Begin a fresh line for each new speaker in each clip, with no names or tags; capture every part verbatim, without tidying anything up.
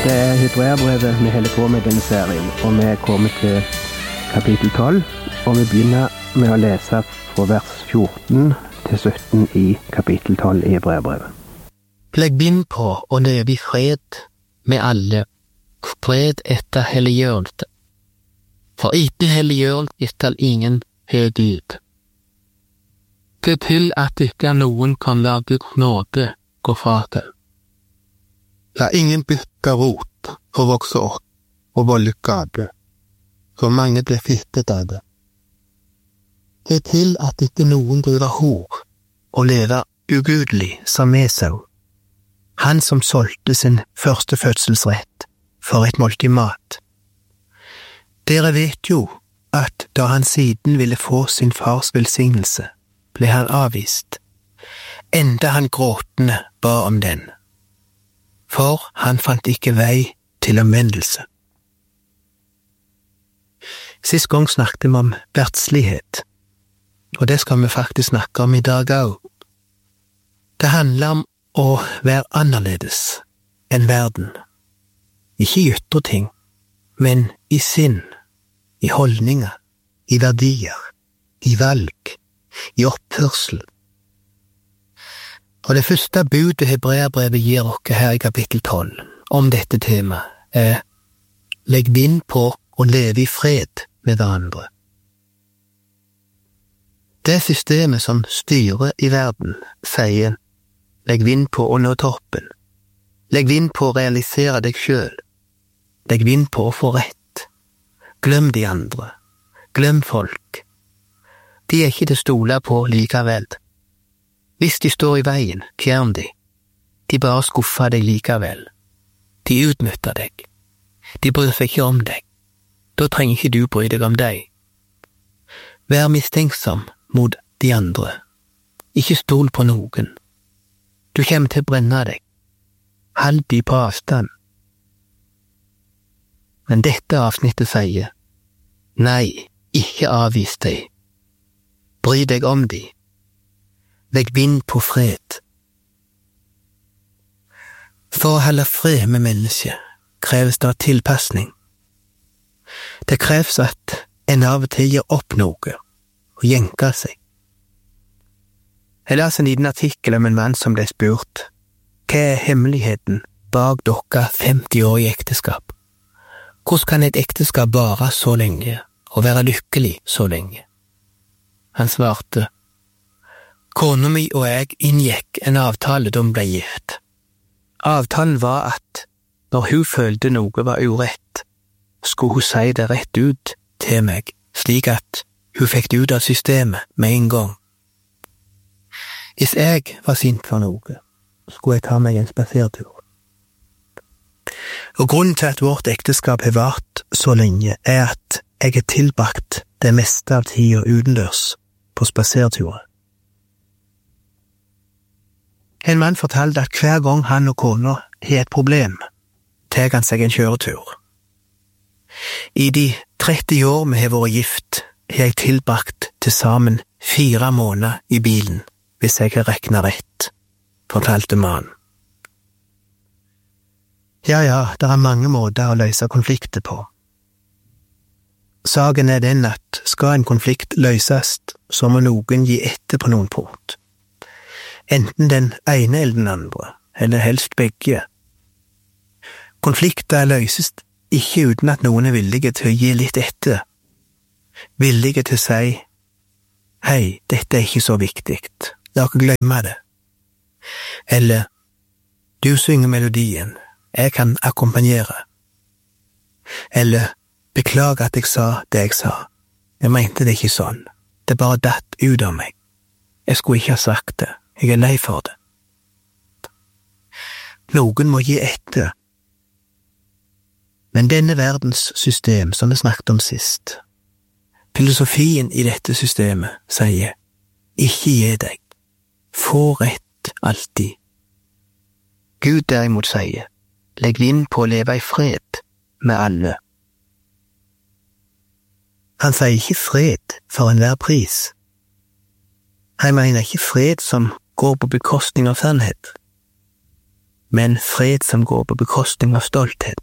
Det er Hebreerbrevet vi holder på med denne serien, og vi er kommet til kapittel tolv, og vi begynner med å lese fra vers fjorten til sytten i kapittel tolv i Hebreerbrevet.
Legg bind på og leve i fred med alle, fred etter helliggjørelse. For uten helliggjørelse skal ingen høre Gud. Se til at ikke noen kan la Guds nåde gå fra seg. La ingen dyrke rot for å vokse opp og volde skade, så mange blir fristet av det. Se til at ikke noen driver hor og lever ugudelig som Esau, han som solgte sin første fødselsrett for et måltid mat. Dere vet jo at da han siden ville få sin fars velsignelse, ble han avvist, enda han gråtende ba om den. For han fant ikke vei til omvendelse. Sist gang snakket vi om verdslighet, og det skal vi faktisk snakke om i dag også. Det handler om å være annerledes enn verden. Ikke i ytre ting, men i sinn, i holdninger, i verdier, i valg, i oppførsel. Og det første budet Hebreerbrevet gir oss her i kapittel tolv om dette temaet er legg vind på å leve i fred med hverandre. Det systemet som styrer i verden sier legg vind på å nå toppen, legg vind på å realisere deg selv, legg vind på å få rett, glem de andre, glem folk. De er ikke til å stole på likevel. Hvis de står i veien, fjern de. De bare skuffer deg likevel. De utnytter deg. De bryr seg ikke om deg. Da trenger ikke du bry deg om deg. Vær mistenksom mot de andre. Ikke stol på noen. Du kommer til å brenne deg. Hold de på avstand. Men dette avsnittet sier, nei, ikke avvis deg. Bry deg om de. Legg vind på fred. For å holde fred med mennesket kreves det tilpassning. Det kreves at en av og til gir opp noe og jenker seg. Jeg las en liten artikkel om en mann som ble spurt, hva er hemmeligheten bak dere femti år i ekteskap? Hvordan kan et ekteskap vare så lenge og være lykkelig så lenge? Han svarte, kona mi og jeg inngikk en avtale da hun ble gift. Avtalen var at når hun følte noe var urett, skulle hun si det rett ut til meg, slik at hun fikk det ut av systemet med en gang. Hvis jeg var sint for noe, skulle jeg ta meg en spasertur. Og grunnen til at vårt ekteskap har vart så lenge er at jeg har tilbrakt det meste av tida utendørs på spaserturer. En mann fortalte at hver gang han og kona har et problem, tar han seg en kjøretur. I de tretti år vi har vært gift, har jeg tilbrakt til sammen fire måneder i bilen, hvis jeg har regnet rett, fortalte mannen. Ja, ja, det er mange måter å løse konflikter på. Saken er den at skal en konflikt løses, så må noen gi etter på noen punkt. Enten den ene eller den andre, eller helst begge. Konflikter løses ikke uten at noen er villige til å gi litt etter. Villige til å si, hei, dette er ikke så viktig, la dere glemme det. Eller, du synger melodien, jeg kan akkompagnere. Eller, beklager at jeg sa det jeg sa, jeg mente det ikke sånn, det bare datt ut av meg. Jeg skulle ikke ha sagt det. Jeg er lei for det. Noen må gi etter. Men denne verdens system, som vi snakket om sist, filosofien i dette systemet sier, ikke gi deg. Få rett alltid. Gud derimot sier, legg vind på å leve i fred med alle. Han sier ikke fred for enhver pris. Han mener ikke fred som går på bekostning av sannhet. men fred som går på bekostning av stolthet.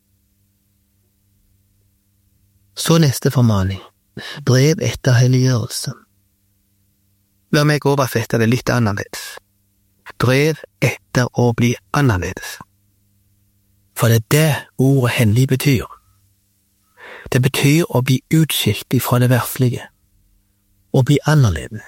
Så neste formaning. Brev etter helliggjørelse. La meg oversette det litt annerledes. Brev etter å bli annerledes. For det er det ordet hellig betyr. Det betyr å bli utskilt fra det verslige. Å bli annerledes.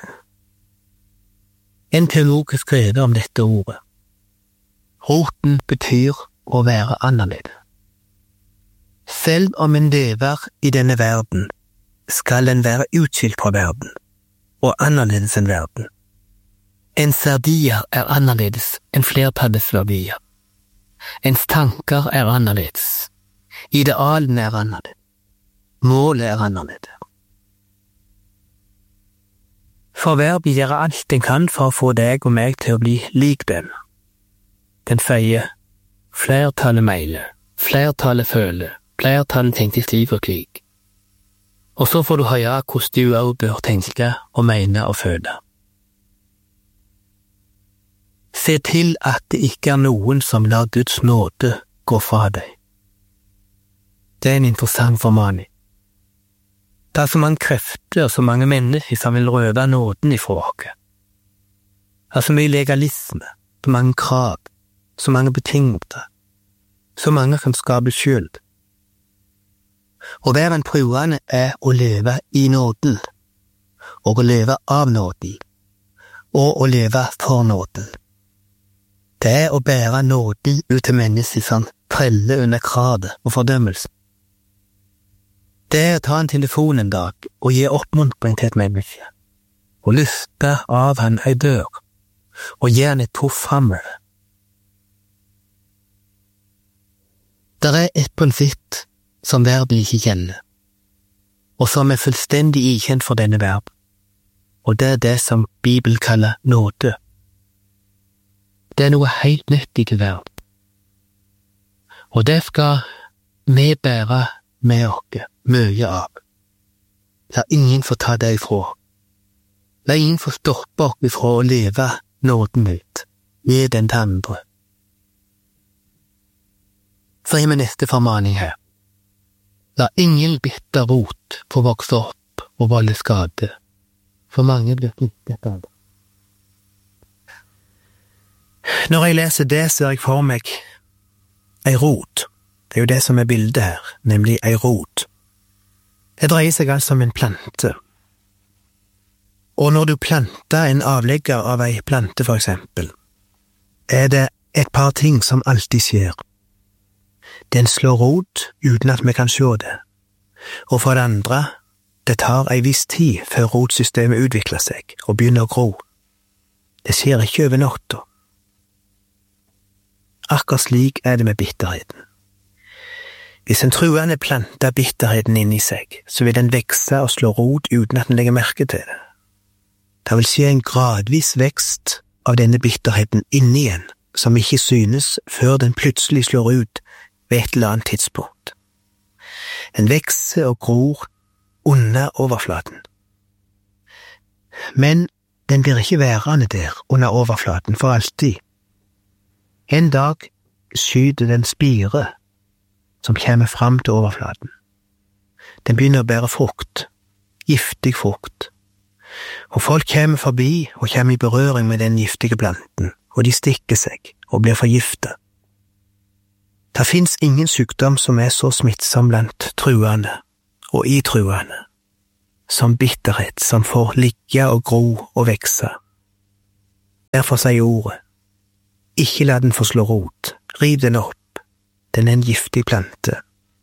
En teolog har skrevet om dette ordet. Roten betyr å være annerledes. Selv om en lever i denne verden, skal en være utskilt fra verden, og annerledes enn verden. Ens verdier er annerledes enn flertallets verdier. Ens tanker er annerledes. Idealen er annerledes. Målet er annerledes. For verden gjør alt den kan for å få deg og meg til å bli lik dem. Den sier, flertallet mener, flertallet føler, flertallet tenker stiv og krig. Og så får du høre hvordan du også bør tenke og mene og føle. Se til at det ikke er noen som lar Guds nåde gå fra deg. Det er en interessant formaning. Det er så mange krefter og så mange mennesker som vil røve nåden ifra oss. Det er så mye legalisme, så mange krav, så mange betingelser, så mange som skaper skyld. Å være en troende er å leve i nåden, og å leve av nåden, og å leve for nåden. Det er å bære nåden ut til mennesker som preller under kravet og fordømmelse. Det er å ta en telefon en dag og gi oppmuntring til et menneske, og løfte av han ei dør, og gi han et puff framover. Det er et prinsipp som verden ikke kjenner, og som er fullstendig ikjent for denne verden, og det er det som Bibelen kaller nåde. Det er noe helt nytt i verden, og det skal vi bære med oss mye av. La ingen få ta det ifra. La ingen få stoppe oss ifra å leve nåden ut, gi den til andre. Så er vi neste formaning her. La ingen bitter rot få vokse opp og volde skade, for mange blir knyttet av det. Når jeg leser det, ser jeg for meg ei rot. Det er jo det som er bildet her, nemlig ei rot. Det dreier seg altså om en plante. Og når du planter en avlegger av ei plante for eksempel, er det et par ting som alltid skjer. Den slår rot uten at vi kan se det. Og for det andre, det tar ei viss tid før rotsystemet utvikler seg og begynner å gro. Det skjer ikke over natta. Akkurat slik er det med bitterheten. Hvis en troende planter bitterheten inn i seg, så vil den vekse og slå rot uten at den legger merke til det. Det vil skje en gradvis vekst av denne bitterheten inni en, som ikke synes før den plutselig slår ut ved et eller annet tidspunkt. Den vekser og gror under overflaten. Men den blir ikke værende der under overflaten for alltid. En dag skyter den spire som kommer fram til overflaten. Den begynner å bære frukt, giftig frukt. Og folk kommer forbi og kommer i berøring med den giftige planten, og de stikker seg og blir forgiftet. Det finnes ingen sykdom som er så smittsom blant truende og i truende, som bitterhet som får ligge og gro og vekse. Derfor sier ordet, ikke la den få slå rot, riv den opp, den er en giftig plante.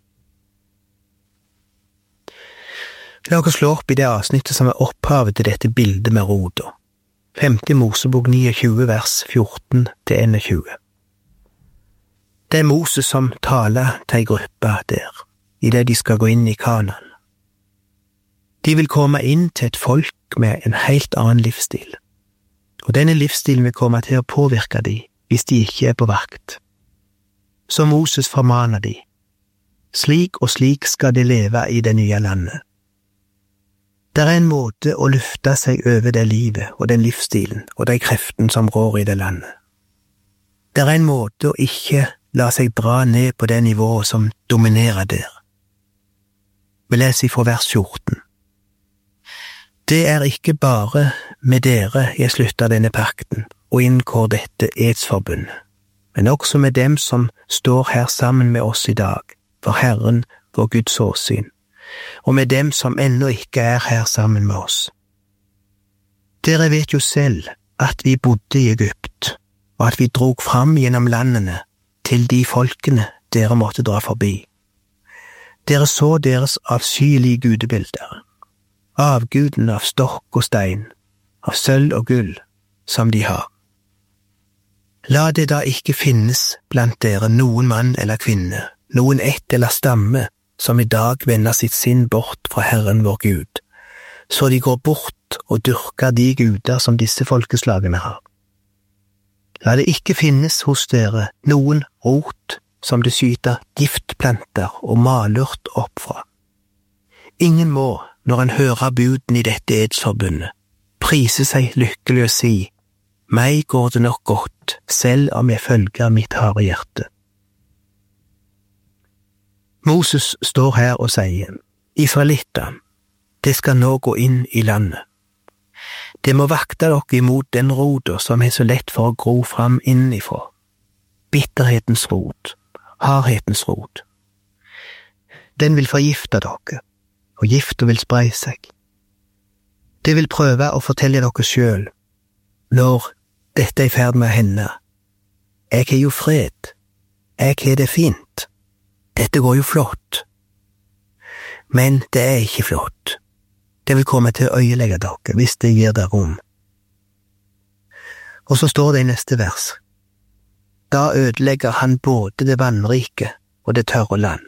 La oss slå opp i det avsnittet som er opphavet til dette bildet med roda. femte Mosebok tjueni vers fjorten til tjueen. Det er Moses som taler til ei gruppe der, i det de skal gå inn i Kanaan. De vil komme inn til et folk med en helt annen livsstil, og denne livsstilen vil komme til å påvirke de hvis de ikke er på vakt. Så Moses formaner de, slik og slik skal de leve i det nye landet. Det er en måte å løfte seg over det livet og den livsstilen og de kreften som rår i det landet.
Det er en måte å ikke la seg dra ned på det nivået som dominerer der. Vi leser fra vers fjorten. Det er ikke bare med dere jeg slutter denne pakten og inngår dette edsforbundet, men også med dem som står her sammen med oss i dag, for Herren vår Guds åsyn, og med dem som ennå ikke er her sammen med oss. Dere vet jo selv at vi bodde i Egypt, og at vi drog fram gjennom landene til de folkene dere måtte dra forbi. Dere så deres avskyelige gudebilder, avguden av stokk og stein, av sølv og gull, som de har. La det da ikke finnes blant dere noen mann eller kvinne, noen ett eller stamme, som i dag vender sitt sinn bort fra Herren vår Gud, så de går bort og dyrker de guder som disse folkeslagene har. La det ikke finnes hos dere noen rot som det skyter giftplanter og malurt opp fra. Ingen må, når han hører buden i dette edsforbundet, prise seg lykkelig og si, meg går det nok godt, selv om jeg følger mitt harde hjerte. Moses står her og sier, Israelitter, det skal nå gå inn i landet. Det må vakte dere imot den roda som er så lett for å gro fram innifra. Bitterhetens rot, hardhetens rot. Den vil forgifte dere, og gifta vil spre seg. Det vil prøve å fortelle dere selv, når dette er i ferd med å hende. Jeg har jo fred, jeg har det fint, dette går jo flott. Men det er ikke flott. Det vil komme til å øyelegge dere hvis det gir dere rom. Og så står det i neste vers. Da ødelegger han både det vannrike og det tørre land.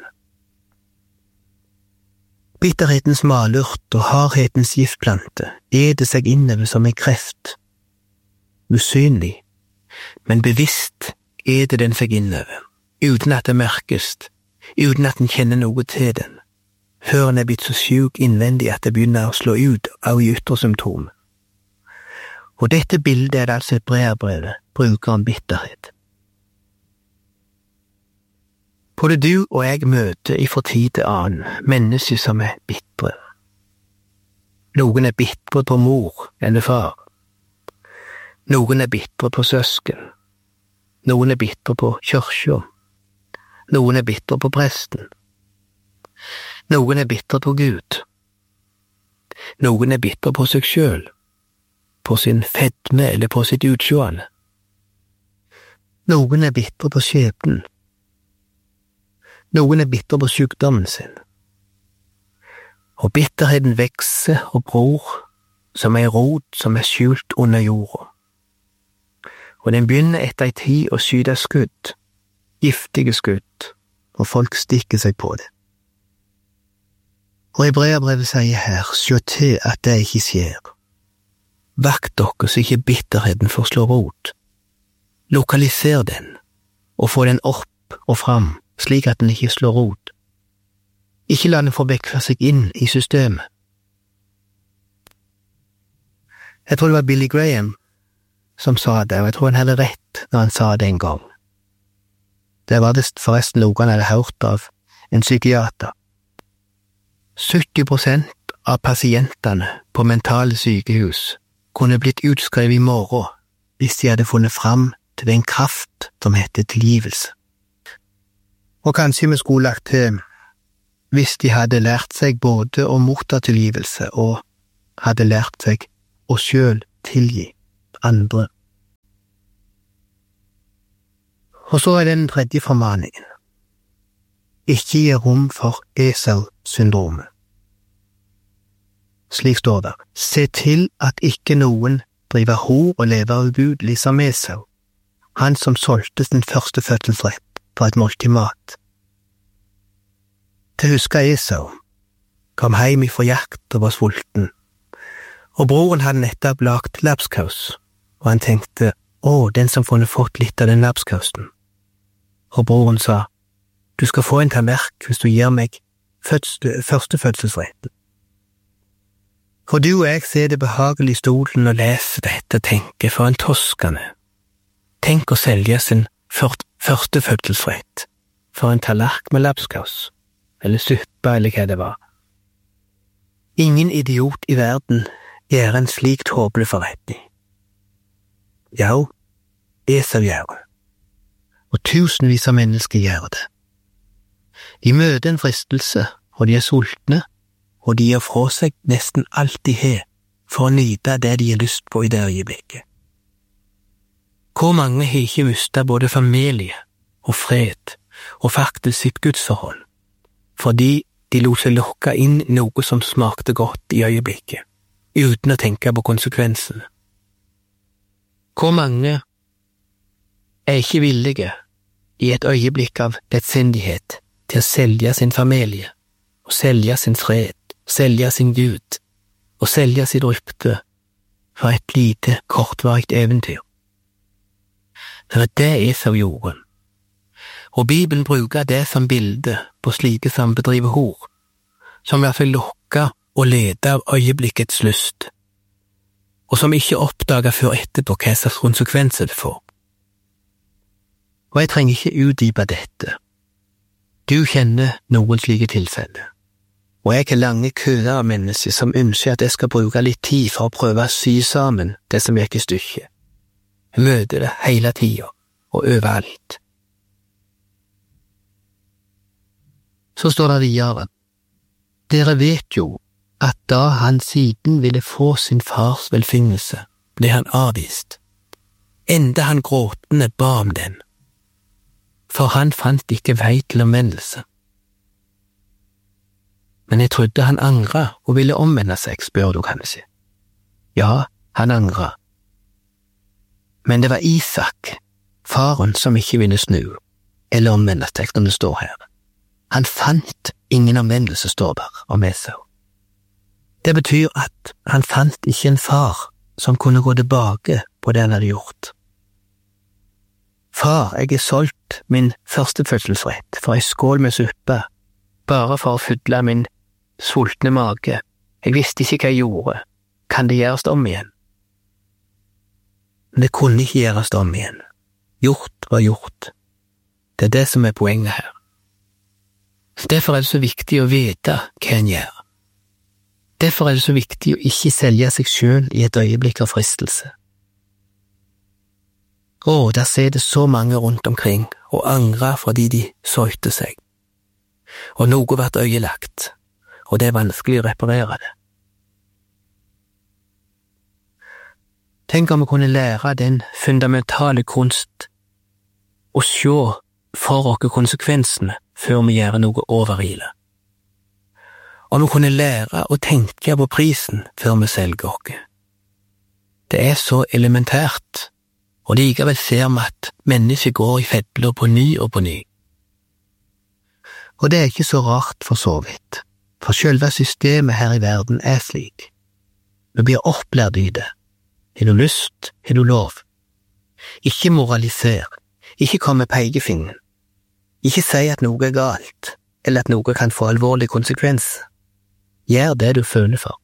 Bitterhetens malurt og hardhetens giftplante eder seg innover som en kreft. Usynlig, men bevisst eder den seg innover, uten at det merkes, uten at den kjenner noe til den, før den er blitt så syk innvendig at det begynner å slå ut av i ytre symptom. Og dette bildet er altså et brerbrevet, bruker om bitterhet. Både du og jeg møter i for tid til annen mennesker som er bittre. Noen er bittre på mor eller far. Noen er bittre på søsken. Noen er bittre på kirka. Noen er bittre på presten. Noen er bittre på Gud. Noen er bittre på seg selv, på sin fedme eller på sitt utsjående. Noen er bittre på skjebnen. Noen er bitter på sykdommen sin. Og bitterheten vekser og gror som ei rot som er skjult under jorda. Og den begynner etter ei tid å skyte skudd, giftige skudd, og folk stikker seg på det. Og Hebreerbrevet sier her, sjå til at det ikke skjer. Vakt dere så ikke bitterheten får slå rot. Lokaliser den, og få den opp og fram, slik at den ikke slår rot. Ikke la den få veksle seg inn i systemet. Jeg tror det var Billy Graham som sa det, og jeg tror han hadde rett når han sa det en gang. Det var det forresten noe han hadde hørt av en psykiater. sytti prosent av pasientene på mentale sykehus kunne blitt utskrevet i morgen hvis de hadde funnet fram til den kraft som heter tilgivelse. Og kanskje vi skulle lagt til hvis de hadde lært seg både å motta tilgivelse og hadde lært seg å selv tilgi andre. Og så er den tredje formaningen. Ikke gi rom for Esau-syndromet. Slik står det, se til at ikke noen driver hor og lever ugudelig som Esau, han som solgte sin første fødselsrett for et måltid mat. Til husker Esau, kom heim ifra jakt og var sulten, og broren hadde nettopp lagt lapskaus, og han tenkte, å, den som kunne fått litt av den lapskausen. Og broren sa, du skal få en tallerk hvis du gir meg fødsel, første fødselsretten. For du og jeg ser det behagelig i stolen og leser dette og tenker, for en toskende. Tenk å selge sin ført, første fødselsrett for en tallerk med lapskaus, eller suppe, eller hva det var. Ingen idiot i verden gjør en slik tåpelig forretning. Ja, Esau gjør det, og tusenvis av mennesker gjør det. De møter en fristelse, og de er sultne, og de gir fra seg nesten alt de har for å nyte det de har lyst på i det øyeblikket. Hvor mange har ikke mistet både familie og fred og faktisk sitt gudsforhold, fordi de lot seg lokke inn noe som smakte godt i øyeblikket, uten å tenke på konsekvensene. Hvor mange er ikke villige i et øyeblikk av lettsindighet til å selge sin familie, og selge sin fred, selge sin Gud, og selge sitt rykte for et lite, kortvarigt eventyr. Det var det Esau gjorde, og Bibelen bruker det som bilde på slike som bedriver hor, som lar seg lokke og lede av øyeblikkets lyst, og som ikke oppdager før etterpå hva slags konsekvenser det får. Og jeg trenger ikke utdype dette. Du kjenner noen slike tilfeller, og jeg har lange køer av mennesker som ønsker at jeg skal bruke litt tid for å prøve å sy sammen det som gikk i stykket. Jeg møter det hele tiden, og overalt. Så står det videre. Dere vet jo at da han siden ville få sin fars velsignelse, ble han avvist. Enda han gråtende ba om den, for han fant ikke vei til omvendelse. Men jeg trodde han angret og ville omvende seg, spør du kanskje. Ja, han angret. Men det var Isak, faren, som ikke ville snu, eller omvende seg, som det står her. Han fant ingen omvendelse, står der, om Esau. Det betyr at han fant ikke en far som kunne gå tilbake på det han hadde gjort. Far, jeg har solgt min første fødselsrett for en skål med suppe, bare for å fylle min sultne mage. Jeg visste ikke hva jeg gjorde. Kan det gjøres om igjen? Men det kunne ikke gjøres om igjen. Gjort var gjort. Det er det som er poenget her. Derfor er det så viktig å vite hva en gjør. Derfor er det så viktig å ikke selge seg selv i et øyeblikk av fristelse. Å, der ser det så mange rundt omkring og angrer fordi de søyte seg. Og noe vært øyelagt, og det er vanskelig å reparere det. Tenk om vi kunne lære den fundamentale kunst å se for oss konsekvensene før vi gjør noe overile. Om vi kunne lære å tenke på prisen før vi selger oss. Det er så elementært, og likevel ser vi at mennesker går i fedler på ny og på ny. Og det er ikke så rart for så vidt, for selve systemet her i verden er slik. Vi blir opplært i det. Har du lyst, har du lov. Ikke moraliser, ikke kom med pekefingeren. Ikke si at noe er galt, eller at noe kan få alvorlige konsekvenser. Gjør det du føler for.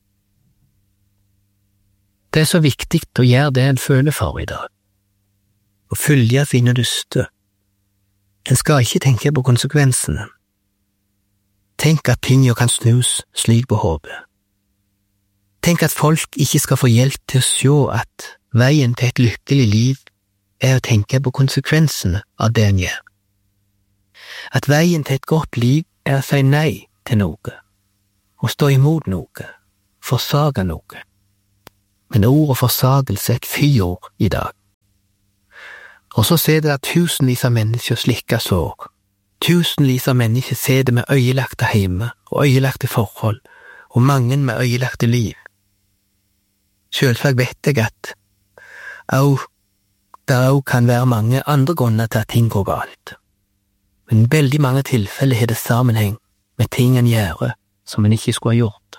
Det er så viktig å gjøre det en føler for i dag. Å følge sine lyster. En skal ikke tenke på konsekvensene. Tenk at tingene kan snus slik på hodet. Tenk at folk ikke skal få hjelp til å se at veien til et lykkelig liv er å tenke på konsekvensene av det en gjør. At veien til et godt liv er å si nei til noe, og stå imot noe, forsage noe. Men ordet forsagelse er et fyord i dag. Og så ser det at tusenvis av mennesker slikker sår. Tusenvis av mennesker ser det med øyelagte hjemme og øyelagte forhold, og mange med øyelagte liv. Selvsagt vet jeg at au, det au kan være mange andre grunner til at ting går galt. Men i veldig mange tilfeller har det sammenheng med ting en gjør som en ikke skulle ha gjort.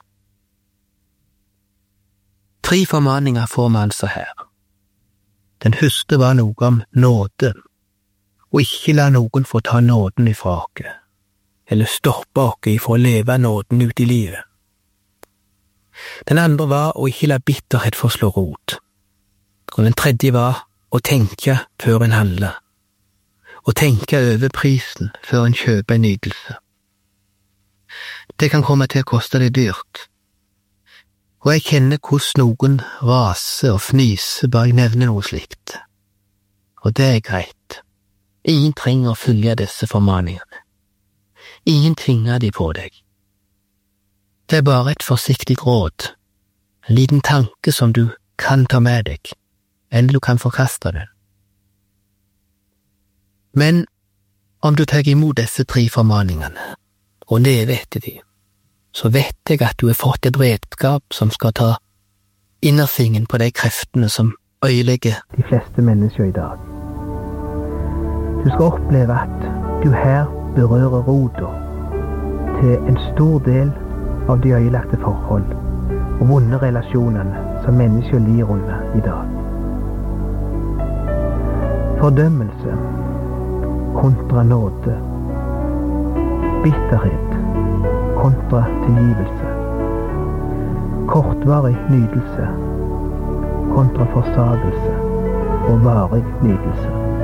Tre formaninger får vi altså her. Den første var noe om nåde, og ikke la noen få ta nåden ifra oss, eller stoppe oss ifra å leve nåden ut i livet. Den andre var å ikke la bitterhet få slå rot, og den tredje var å tenke før en handler,
og tenke over prisen før en kjøper en nytelse. Det kan komme til å koste deg dyrt, og jeg kjenner hvordan noen raser og fnyser bare jeg nevner noe slikt. Og det er greit. Ingen trenger å følge disse formaningene. Ingen tvinger de på deg. Det er bare et forsiktig råd, en liten tanke som du kan ta med deg, eller du kan forkaste den. Men om du tar imot disse tre formaningene, og lever etter de, så vet jeg at du har fått et redskap som skal ta innersvingen på de kreftene som øyelegger
de fleste mennesker i dag. Du skal oppleve at du her berører roten til en stor del av de øyelagte forhold og vonde relasjonene som mennesker lir under i dag. Fordømmelse kontra nåde, bitterhet kontra tilgivelse, kortvarig nydelse kontra forsagelse og varig nydelse.